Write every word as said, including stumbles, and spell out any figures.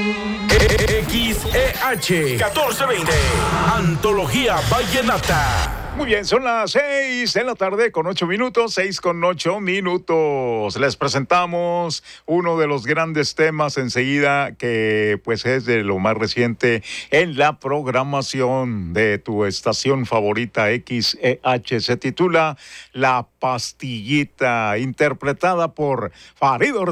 X E H catorce veinte, Antología Vallenata. Muy bien, son las seis de la tarde con ocho minutos, seis con ocho minutos. Les presentamos uno de los grandes temas enseguida que pues es de lo más reciente en la programación de tu estación favorita X E H. Se titula La Pastillita, interpretada por Farid Ortiz.